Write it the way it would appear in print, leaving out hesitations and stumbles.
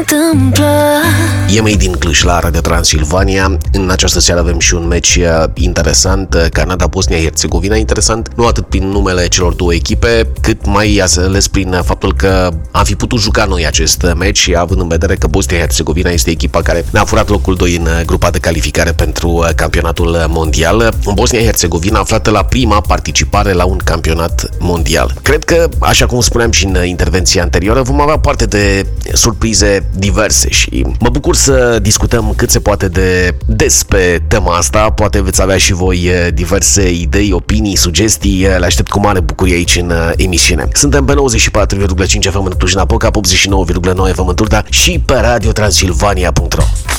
întâmplă. E Made in Cluj la Radio Transilvania. În această seară avem și un meci interesant, Canada-Bosnia-Herzegovina. Interesant nu atât prin numele celor două echipe, cât mai ales prin faptul că am fi putut juca noi acest meci, având în vedere că Bosnia-Herzegovina este echipa care ne-a furat locul 2 în grupa de calificare pentru campionatul mondial. Bosnia-Herzegovina aflată la prima participare la un campionat mondial. Cred că, așa cum spuneam și în intervenția anterioară, vom avea parte de surprize diverse și mă bucur să discutăm cât se poate de des pe tema asta. Poate veți avea și voi diverse idei, opinii, sugestii. Le aștept cu mare bucurie aici în emisiune. Suntem pe 94,5 FM în Cluj-Napoca, 89,9 FM în Turda și pe radiotransilvania.ro.